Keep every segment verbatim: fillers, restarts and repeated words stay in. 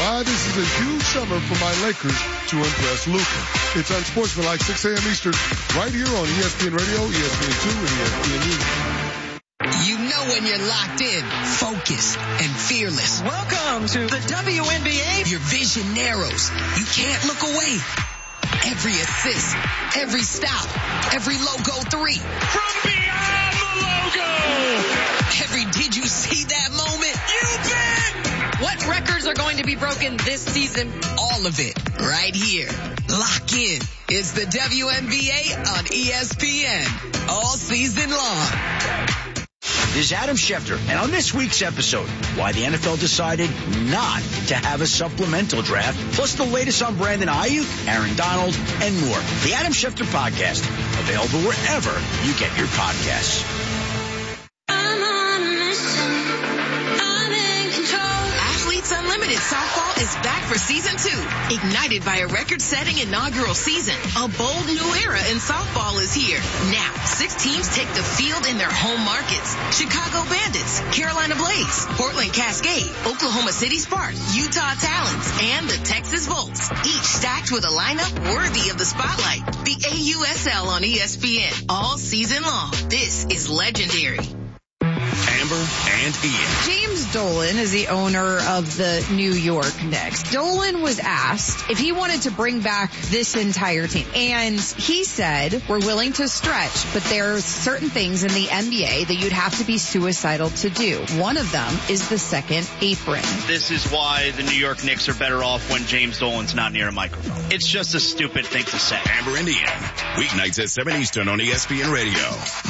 why this is a huge summer for my Lakers to impress Luka. It's Unsportsmanlike, six a.m. Eastern, right here on E S P N Radio, E S P N two, and E S P N U. You know when you're locked in, focused, and fearless. Welcome to the W N B A. Your vision narrows. You can't look away. Every assist, every stop, every logo three. From beyond the logo. Every did you see that moment? You bet. What records are going to be broken this season? All of it right here. Lock in. It's the W N B A on E S P N all season long. This is Adam Schefter, and on this week's episode, why the N F L decided not to have a supplemental draft, plus the latest on Brandon Ayuk, Aaron Donald, and more. The Adam Schefter Podcast, available wherever you get your podcasts. Unlimited Softball is back for season two. Ignited by a record-setting inaugural season, a bold new era in softball is here. Now, six teams take the field in their home markets. Chicago Bandits, Carolina Blaze, Portland Cascade, Oklahoma City Sparks, Utah Talons, and the Texas Volts. Each stacked with a lineup worthy of the spotlight. The A U S L on E S P N all season long. This is legendary. Amber and Ian. James Dolan is the owner of the New York Knicks. Dolan was asked if he wanted to bring back this entire team. And he said, we're willing to stretch, but there are certain things in the N B A that you'd have to be suicidal to do. One of them is the second apron. This is why the New York Knicks are better off when James Dolan's not near a microphone. It's just a stupid thing to say. Amber and Ian, weeknights at seven Eastern on E S P N Radio.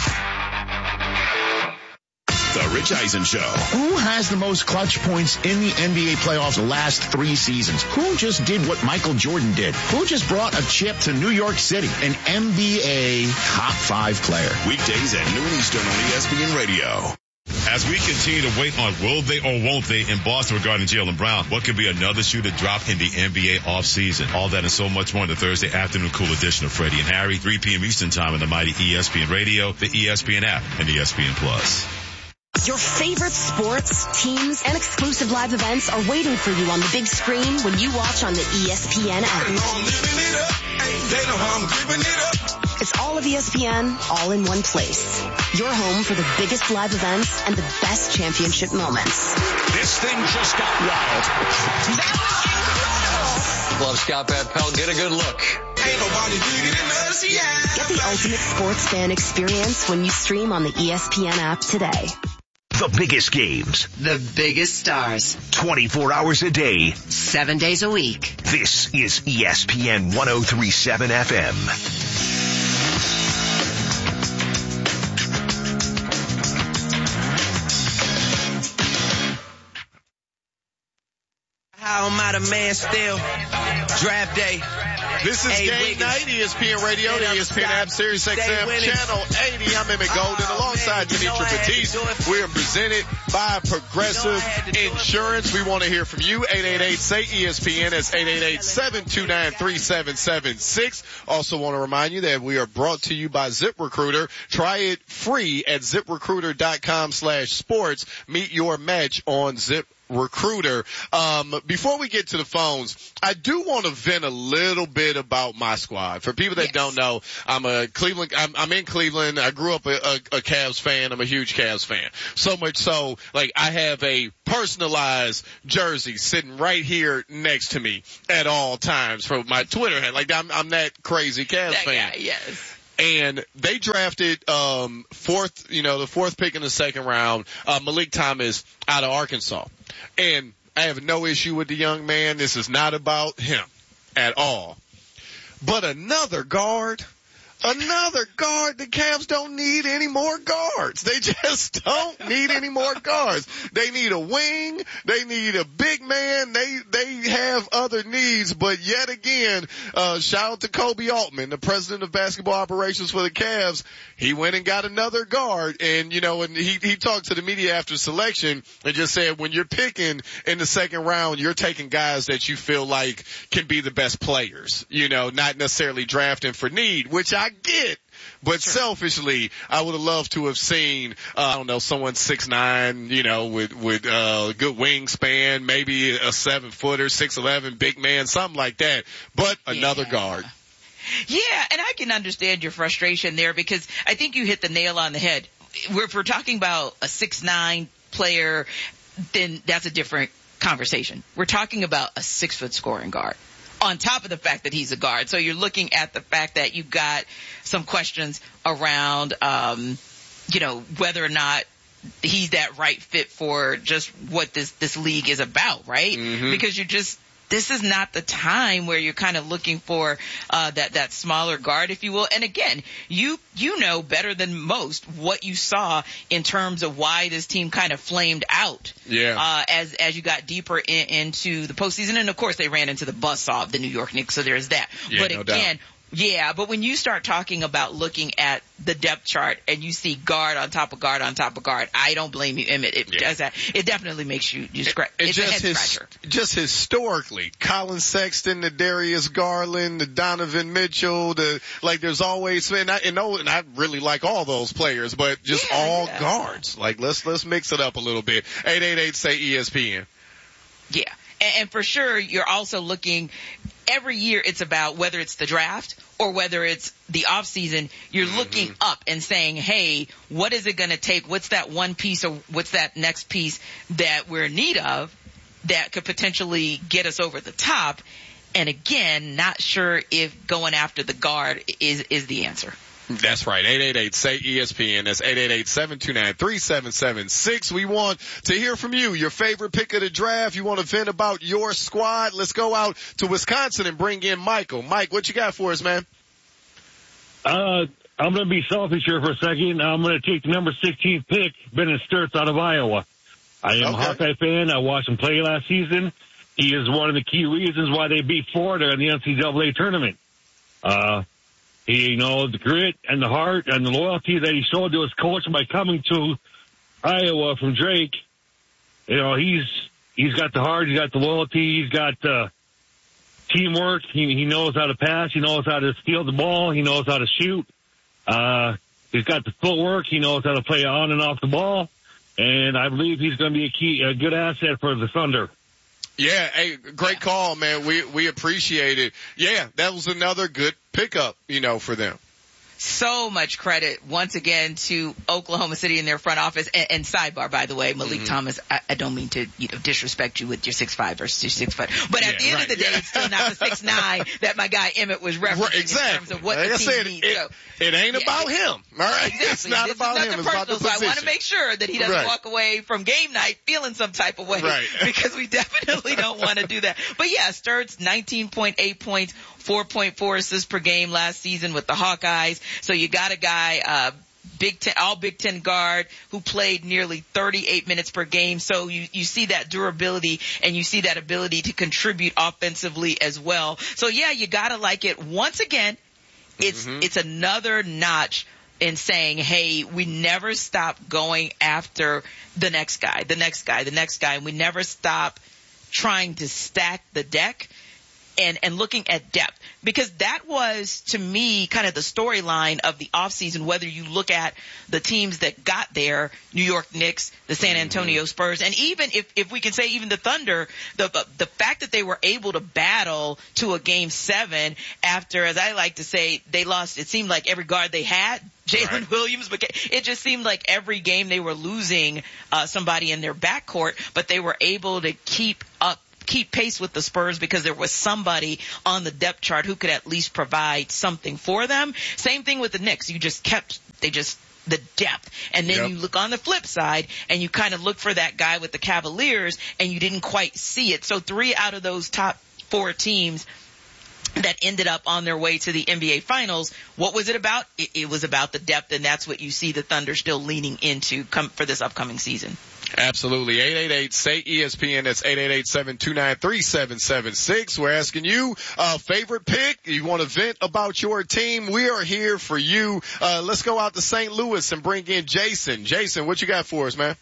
The Rich Eisen Show. Who has the most clutch points in the N B A playoffs the last three seasons? Who just did what Michael Jordan did? Who just brought a chip to New York City? An N B A top five player. Weekdays at noon Eastern on E S P N Radio. As we continue to wait on will they or won't they in Boston regarding Jaylen Brown, what could be another shoe to drop in the N B A offseason? All that and so much more in the Thursday afternoon cool edition of Freddie and Harry, three p.m. Eastern time on the mighty E S P N Radio, the E S P N app, and E S P N Plus. Your favorite sports, teams, and exclusive live events are waiting for you on the big screen when you watch on the E S P N app. It's all of E S P N, all in one place. Your home for the biggest live events and the best championship moments. This thing just got wild. That was incredible. Love Scott Van Pelt. Get a good look. Ain't nobody bigger than us, yeah. Get the ultimate sports fan experience when you stream on the E S P N app today. The biggest games. The biggest stars. twenty-four hours a day. Seven days a week. This is E S P N one oh three point seven F M. How am I the man still? Draft day. This is Game Night, E S P N Radio, the E S P N app, Sirius X M, Channel eighty. I'm Emmett Golden alongside Denitra Batiste. We are presented by Progressive Insurance. We want to hear from you. eight eight eight, say E S P N. That's eight eight eight, seven two nine, three seven seven six. Also want to remind you that we are brought to you by ZipRecruiter. Try it free at ZipRecruiter.com slash sports. Meet your match on Zip Recruiter. Um, before we get to the phones, I do want to vent a little bit about my squad. For people that yes. don't know, I'm a Cleveland, I'm, I'm in Cleveland. I grew up a, a, a Cavs fan. I'm a huge Cavs fan. So much so, like, I have a personalized jersey sitting right here next to me at all times for my Twitter head. Like, I'm, I'm that crazy Cavs that fan. Guy, yes. And they drafted, um, fourth, you know, the fourth pick in the second round, uh, Malik Thomas out of Arkansas. And I have no issue with the young man. This is not about him at all. But another guard, another guard, the Cavs don't need any more guards. They just don't need any more guards. They need a wing. They need a big man. They, they have other needs. But yet again, uh, shout out to Kobe Altman, the president of basketball operations for the Cavs. He went and got another guard. And, you know, and he, he talked to the media after selection and just said, when you're picking in the second round, you're taking guys that you feel like can be the best players, you know, not necessarily drafting for need, which I get. But sure. selfishly, I would have loved to have seen, uh, I don't know, someone six nine, you know, with, with, uh, good wingspan, maybe a seven footer, six eleven, big man, something like that. But another yeah. guard. Yeah, and I can understand your frustration there because I think you hit the nail on the head. If we're talking about a six nine player, then that's a different conversation. We're talking about a six-foot scoring guard on top of the fact that he's a guard. So you're looking at the fact that you've got some questions around, um, you know, whether or not he's that right fit for just what this, this league is about, right? Mm-hmm. Because you're just, this is not the time where you're kind of looking for, uh, that, that smaller guard, if you will. And again, you, you know better than most what you saw in terms of why this team kind of flamed out. Yeah. Uh, as, as you got deeper in, into the postseason. And of course they ran into the buzzsaw of the New York Knicks. So there's that. Yeah, but no again, doubt. Yeah, but when you start talking about looking at the depth chart and you see guard on top of guard on top of guard, I don't blame you, Emmett. It Yeah. does that. It definitely makes you, you scratch. It It's just a head his, scratcher. just historically, Colin Sexton, the Darius Garland, the Donovan Mitchell, the like. There's always and I, and, and I really like all those players, but just Yeah, all yeah. guards. Like let's let's mix it up a little bit. Eight eight eight say E S P N. Yeah, and, and for sure, you're also looking. Every year, it's about whether it's the draft or whether it's the off season. You're Mm-hmm. looking up and saying, "Hey, what is it going to take? What's that one piece or what's that next piece that we're in need of that could potentially get us over the top?" And again, not sure if going after the guard is is the answer. That's right. eight eight eight say E S P N. That's eight eight eight, seven two nine, three seven seven six. We want to hear from you. Your favorite pick of the draft. You want to vent about your squad. Let's go out to Wisconsin and bring in Michael. Mike, what you got for us, man? Uh, I'm going to be selfish here for a second. I'm going to take the number sixteen pick, Bennett Sturts out of Iowa. I am Okay. a Hawkeye fan. I watched him play last season. He is one of the key reasons why they beat Florida in the N C double A tournament. Uh, He, you know, the grit and the heart and the loyalty that he showed to his coach by coming to Iowa from Drake. You know, he's, he's got the heart, he's got the loyalty, he's got, uh, teamwork. He, he knows how to pass. He knows how to steal the ball. He knows how to shoot. Uh, he's got the footwork. He knows how to play on and off the ball. And I believe he's going to be a key, a good asset for the Thunder. Yeah, hey, great call, man. We we appreciate it. Yeah, that was another good pickup, you know, for them. So much credit once again to Oklahoma City and their front office. And, and sidebar, by the way, Malik Mm-hmm. Thomas, I, I don't mean to, you know, disrespect you with your six five versus your six foot. But at Yeah, the end right, of the day, yeah. it's still not the six nine that my guy Emmett was referencing Right, exactly. in terms of what like the I team said, needs. it, So, it ain't yeah, about it- him. All right, Exactly. it's not this about is him. nothing It's about the personal, so I want to position. make sure that he doesn't Right. walk away from game night feeling some type of way. Right. Because we definitely don't want to do that. But yeah, Sturts, nineteen point eight points, four point four assists per game last season with the Hawkeyes. So you got a guy, uh, Big Ten, all Big Ten guard who played nearly thirty-eight minutes per game. So you, you see that durability and you see that ability to contribute offensively as well. So yeah, you gotta like it. Once again, it's, Mm-hmm. it's another notch in saying, hey, we never stop going after the next guy, the next guy, the next guy. And we never stop trying to stack the deck. And, and looking at depth, because that was to me kind of the storyline of the offseason, whether you look at the teams that got there, New York Knicks, the San Antonio Spurs, and even if, if we can say even the Thunder, the, the fact that they were able to battle to a game seven after, as I like to say, they lost, it seemed like every guard they had, Jalen Right. Williams, but it just seemed like every game they were losing, uh, somebody in their backcourt, but they were able to keep up keep pace with the Spurs because there was somebody on the depth chart who could at least provide something for them. Same thing with the Knicks. You just kept, they just, the depth. And then Yep. you look on the flip side and you kind of look for that guy with the Cavaliers and you didn't quite see it. So three out of those top four teams that ended up on their way to the N B A Finals, what was it about? It, it was about the depth, and that's what you see the Thunder still leaning into come, for this upcoming season. Absolutely. eight eight eight say E S P N. That's eight eight eight, seven two nine, three seven seven six. We're asking you, uh, favorite pick. You want to vent about your team? We are here for you. Uh, let's go out to Saint Louis and bring in Jason. Jason, what you got for us, man?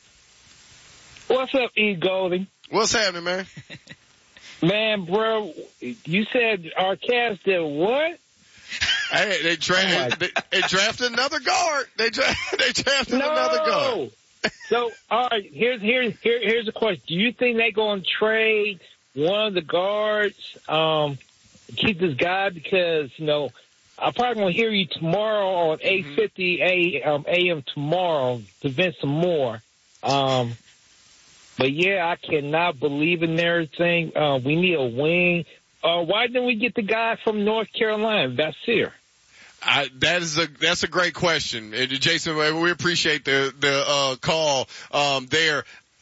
What's up, E. Golding? What's happening, man? Man, bro, you said our Cavs did what? Hey, they drafted, they, they drafted another guard. They, dra- they drafted no. another guard. So, all right, here's, here's, here, here's the question. Do you think they're going to trade one of the guards, um, keep this guy? Because, you know, I'm probably going to hear you tomorrow on eight fifty a.m. Um, tomorrow to vent some more. Um, but, yeah, I cannot believe in everything. Uh, we need a wing. Uh, why didn't we get the guy from North Carolina, Vassir? I, that is a that's a great question, and Jason. We appreciate the the uh, call um, there.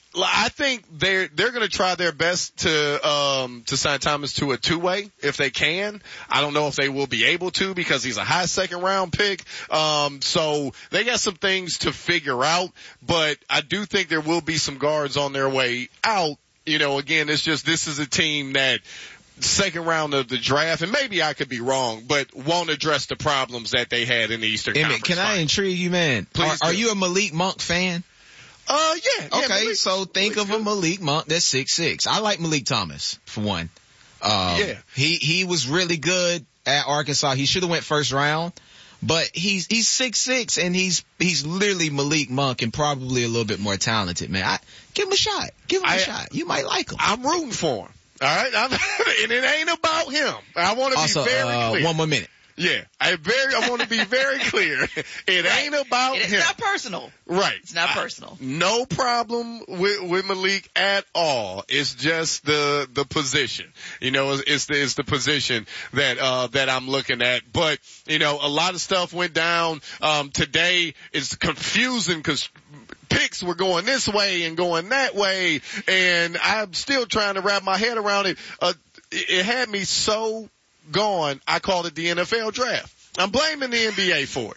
I think they're they're going to try their best to um, to sign Thomas to a two way if they can. I don't know if they will be able to because he's a high second round pick. Um, so they got some things to figure out, but I do think there will be some guards on their way out. You know, again, it's just this is a team that. Second round of the draft, and maybe I could be wrong, but won't address the problems that they had in the Eastern Emmett, Conference. Can I intrigue you, man? Please Are, are do. you a Malik Monk fan? Uh, yeah. yeah okay, Malik, so think Malik's of a good. Malik Monk that's six six. I like Malik Thomas, for one. Um, yeah. He, he was really good at Arkansas. He should have went first round, but he's, he's six six, and he's, he's literally Malik Monk and probably a little bit more talented, man. I, give him a shot. Give him I, a shot. You might like him. I'm rooting for him. All right, I'm, and it ain't about him. I want to also, be very uh, clear. One more minute. Yeah, I very. I want to be very clear. It right. ain't about it's him. It's not personal. Right. It's not I, personal. No problem with, with Malik at all. It's just the the position. You know, it's, it's the it's the position that uh that I'm looking at. But you know, a lot of stuff went down um today. It's confusing because picks were going this way and going that way, and I'm still trying to wrap my head around it. Uh, it, it had me so gone, I called it the N F L draft. I'm blaming the N B A for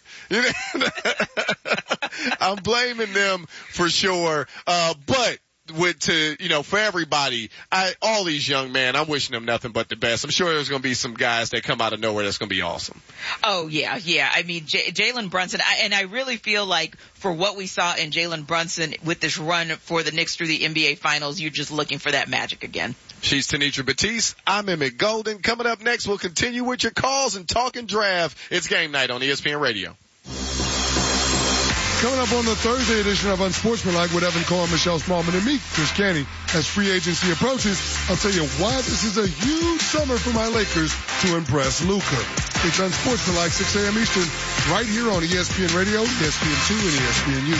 it. I'm blaming them for sure. Uh, but with to, you know, for everybody, I, all these young men, I'm wishing them nothing but the best. I'm sure there's going to be some guys that come out of nowhere that's going to be awesome. Oh, yeah, yeah. I mean, J- Jalen Brunson, I, and I really feel like for what we saw in Jalen Brunson with this run for the Knicks through the N B A Finals, you're just looking for that magic again. She's Tenitra Batiste. I'm Emmett Golden. Coming up next, we'll continue with your calls and talking draft. It's game night on E S P N Radio. Coming up on the Thursday edition of Unsportsmanlike with Evan Cohen, Michelle Smallman, and me, Chris Canty. As free agency approaches, I'll tell you why this is a huge summer for my Lakers to impress Luka. It's Unsportsmanlike, six a.m. Eastern, right here on E S P N Radio, E S P N two, and E S P N U.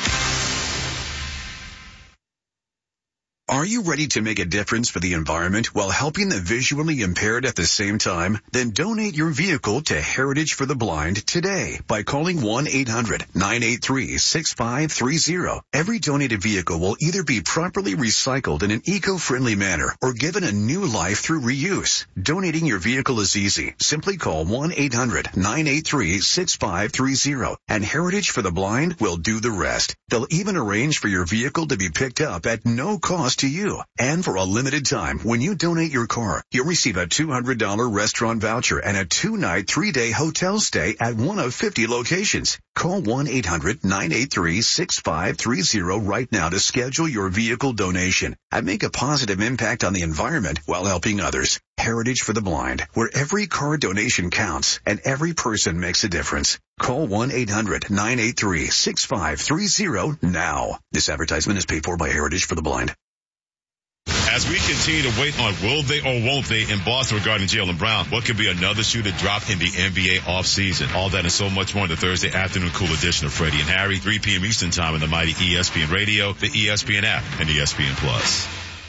Are you ready to make a difference for the environment while helping the visually impaired at the same time? Then donate your vehicle to Heritage for the Blind today by calling one eight hundred nine eight three six five three zero. Every donated vehicle will either be properly recycled in an eco-friendly manner or given a new life through reuse. Donating your vehicle is easy. Simply call one eight hundred nine eight three six five three zero and Heritage for the Blind will do the rest. They'll even arrange for your vehicle to be picked up at no cost to you. And for a limited time, when you donate your car, you'll receive a two hundred dollars restaurant voucher and a two-night, three-day hotel stay at one of fifty locations. Call one eight hundred nine eight three six five three zero right now to schedule your vehicle donation and make a positive impact on the environment while helping others. Heritage for the Blind, where every car donation counts and every person makes a difference. Call one eight hundred nine eight three six five three zero now. This advertisement is paid for by Heritage for the Blind. As we continue to wait on will they or won't they in Boston regarding Jaylen Brown, what could be another shoe to drop in the N B A offseason? All that and so much more in the Thursday afternoon cool edition of Freddie and Harry, three p.m. Eastern time on the mighty E S P N Radio, the E S P N app, and E S P N Plus.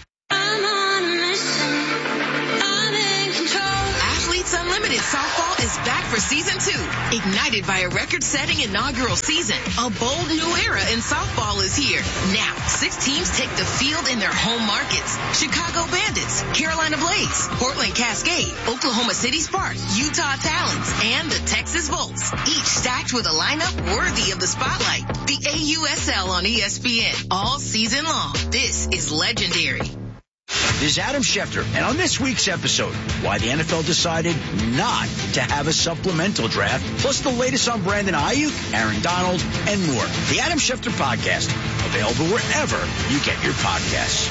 Unlimited Softball is back for season two. Ignited by a record-setting inaugural season, a bold new era in softball is here. Now, six teams take the field in their home markets. Chicago Bandits, Carolina Blaze, Portland Cascade, Oklahoma City Sparks, Utah Talons, and the Texas Volts. Each stacked with a lineup worthy of the spotlight. The A U S L on E S P N all season long. This is legendary. This is Adam Schefter, and on this week's episode, why the N F L decided not to have a supplemental draft, plus the latest on Brandon Ayuk, Aaron Donald, and more. The Adam Schefter Podcast, available wherever you get your podcasts.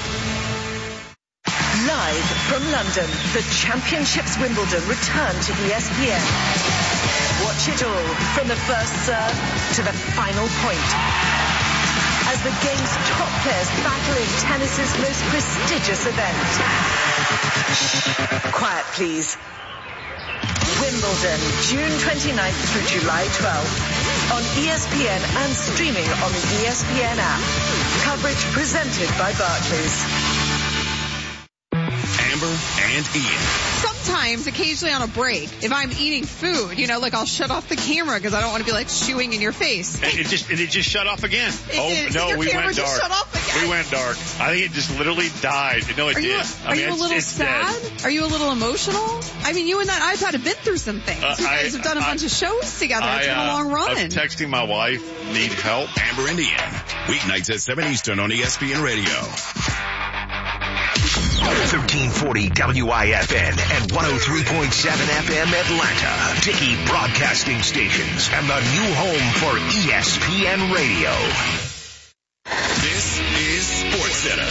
Live from London, the Championships Wimbledon return to E S P N. Watch it all from the first serve to the final point. As the game's top players battle in tennis's most prestigious event. Quiet, please. Wimbledon, June twenty-ninth through July twelfth. On E S P N and streaming on the E S P N app. Coverage presented by Barclays. Amber and Ian. Sometimes, occasionally on a break, if I'm eating food, you know, like I'll shut off the camera because I don't want to be like chewing in your face. And it just, and it just shut off again. It oh, did. no, Your we camera went just dark. shut off again. We went dark. I think it just literally died. No, it are did. You, I are mean, you a it's, little it's sad? dead. Are you a little emotional? I mean, you and that iPad have been through some things. Uh, you guys I, have done a I, bunch of shows together. I, It's been uh, a long run. I'm texting my wife, need help. Amber and Ian. Weeknights at seven Eastern on E S P N Radio. thirteen forty W I F N and one oh three point seven F M Atlanta. Dickey Broadcasting Stations and the new home for E S P N Radio. This is Sports Center.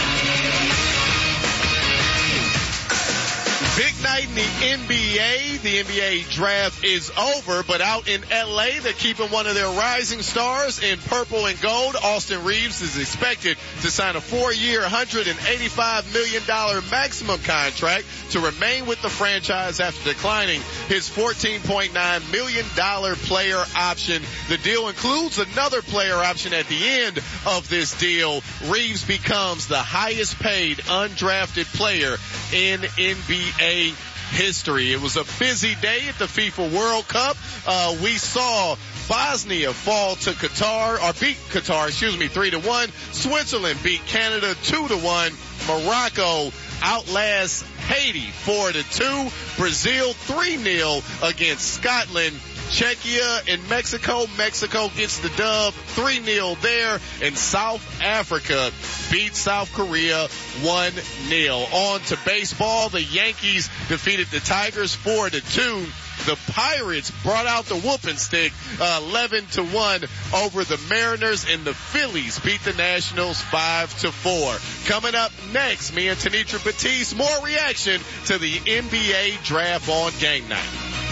Big night in the N B A. The N B A draft is over, but out in L A, they're keeping one of their rising stars in purple and gold. Austin Reeves is expected to sign a four-year, one hundred eighty-five million dollars maximum contract to remain with the franchise after declining his fourteen point nine million dollars player option. The deal includes another player option at the end of this deal. Reeves becomes the highest paid undrafted player in N B A history. It was a busy day at the FIFA World Cup. Uh, we saw Bosnia fall to Qatar, or beat Qatar, excuse me, three to one. Switzerland beat Canada two to one. Morocco outlasts Haiti four to two. Brazil three nil against Scotland. Czechia and Mexico. Mexico gets the dub three nil there. And South Africa beats South Korea one nil. On to baseball. The Yankees defeated the Tigers four to two. The Pirates brought out the whooping stick uh, eleven to one over the Mariners, and the Phillies beat the Nationals five to four. Coming up next, me and Tanitra Batiste, more reaction to the N B A draft on game night.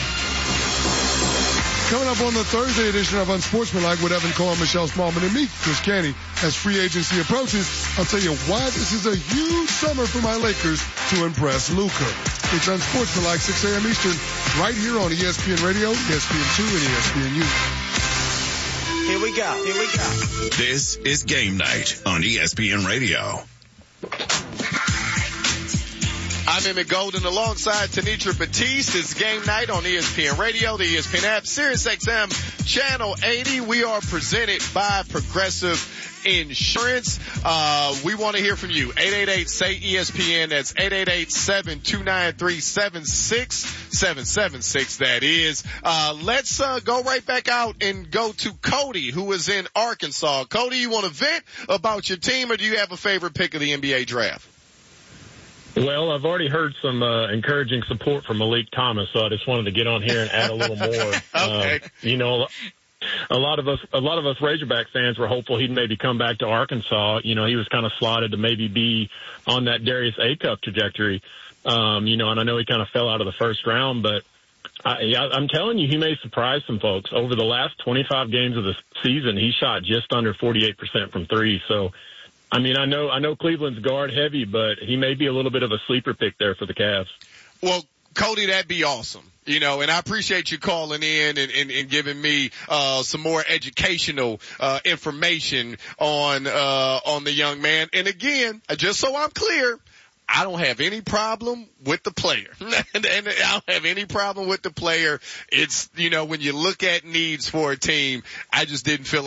Coming up on the Thursday edition of Unsportsmanlike with Evan Cohen, Michelle Smallman, and me, Chris Canty. As free agency approaches, I'll tell you why this is a huge summer for my Lakers to impress Luka. It's Unsportsmanlike, six a.m. Eastern, right here on E S P N Radio, E S P N two, and E S P N U. Here we go. Here we go. This is Game Night on E S P N Radio. I'm Emmett Golden alongside Tanitra Batiste. It's game night on E S P N Radio, the E S P N app, Sirius X M, Channel eighty. We are presented by Progressive Insurance. Uh, we want to hear from you. eight eight eight, say E S P N. That's eight eight eight, seven two nine three, seven six seven seven six. That is. Uh, let's, uh, go right back out and go to Cody, who is in Arkansas. Cody, you want to vent about your team, or do you have a favorite pick of the N B A draft? Well, I've already heard some uh, encouraging support from Malik Thomas, so I just wanted to get on here and add a little more. Okay. Uh, you know, a lot of us, a lot of us Razorback fans were hopeful he'd maybe come back to Arkansas. You know, he was kind of slotted to maybe be on that Darius A-Cup trajectory. Um, you know, and I know he kind of fell out of the first round, but I, I'm telling you, he may surprise some folks. Over the last twenty-five games of the season, he shot just under forty-eight percent from three. So, I mean, I know, I know Cleveland's guard heavy, but he may be a little bit of a sleeper pick there for the Cavs. Well, Cody, that'd be awesome. You know, and I appreciate you calling in and, and, and giving me, uh, some more educational, uh, information on, uh, on the young man. And again, just so I'm clear, I don't have any problem with the player. and, and I don't have any problem with the player. It's, you know, when you look at needs for a team, I just didn't feel